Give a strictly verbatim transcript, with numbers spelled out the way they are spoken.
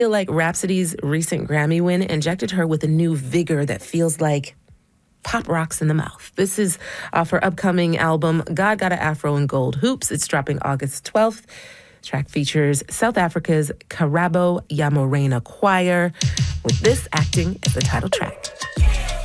feel like Rhapsody's recent Grammy win injected her with a new vigor that feels like pop rocks in the mouth. This is off her upcoming album, God Got a Afro and Gold Hoops. It's dropping August twelfth. The track features South Africa's Karabo Ya Morena Choir, with this acting as the title track.